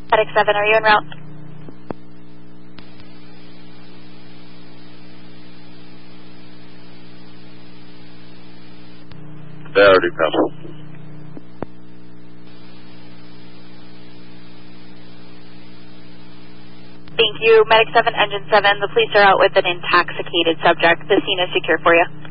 Medic 7, are you en route? They already passed. Thank you. Medic 7, Engine 7, the police are out with an intoxicated subject. The scene is secure for you.